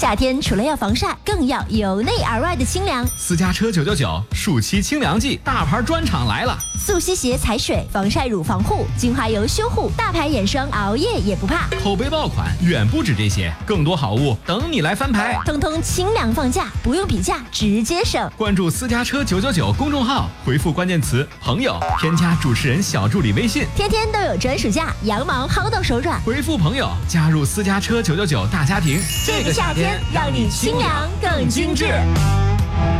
夏天除了要防晒，更要由内而外的清凉。 私家车999暑期清凉季，大牌专场来了！ 速吸鞋踩水，防晒乳防护，精华油修护，大牌眼霜熬夜也不怕。 口碑爆款远不止这些，更多好物等你来翻牌。 通通清凉放价，不用比价，直接省。 关注私家车999公众号，回复关键词朋友，添加主持人小助理微信， 天天都有专属价，羊毛薅到手软。 回复朋友加入私家车999大家庭， 这个夏天让你清凉更精致。